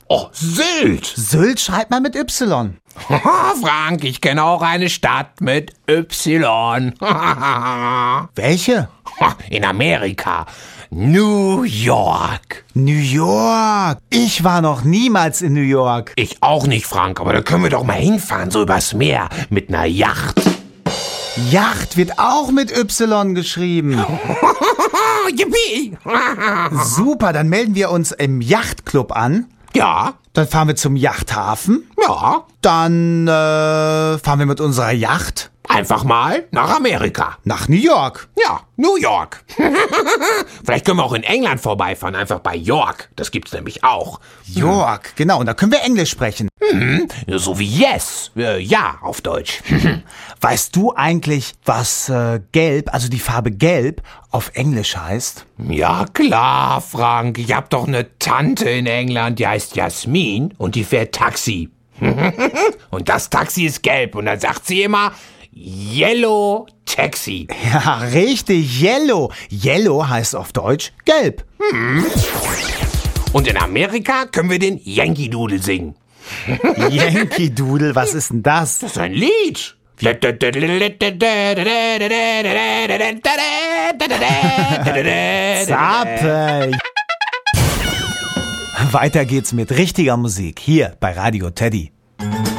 Oh, Sylt. Sylt schreibt man mit Y. Frank, ich kenne auch eine Stadt mit Y. Welche? In Amerika. New York. New York. Ich war noch niemals in New York. Ich auch nicht, Frank, aber da können wir doch mal hinfahren, so übers Meer, mit einer Yacht. Yacht wird auch mit Y geschrieben. Yippie. Super, dann melden wir uns im Yachtclub an. Ja, Dann fahren wir zum Yachthafen. ja. Dann fahren wir mit unserer Yacht Einfach mal nach Amerika. nach New York. Ja, New York. Vielleicht können wir auch in England vorbeifahren, einfach bei York. Das gibt's nämlich auch. York, genau. Und da können wir Englisch sprechen. So wie Yes. Ja, auf Deutsch. Weißt du eigentlich, was gelb, also die Farbe gelb, auf Englisch heißt? Ja, klar, Frank. Ich hab doch eine Tante in England, die heißt Jasmin und die fährt Taxi. Und das Taxi ist gelb und dann sagt sie immer Yellow Taxi. Ja, richtig, Yellow. Yellow heißt auf Deutsch gelb. Und in Amerika können wir den Yankee Doodle singen. Yankee Doodle, was ist denn das? Das ist ein Lied. Zappe. Weiter geht's mit richtiger Musik hier bei Radio Teddy.